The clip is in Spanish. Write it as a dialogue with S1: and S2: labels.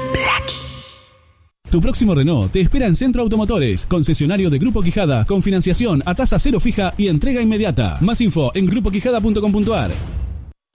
S1: Tu próximo Renault te espera en Centro Automotores, concesionario de Grupo Quijada, con financiación a tasa cero fija y entrega inmediata. Más info en grupoquijada.com.ar.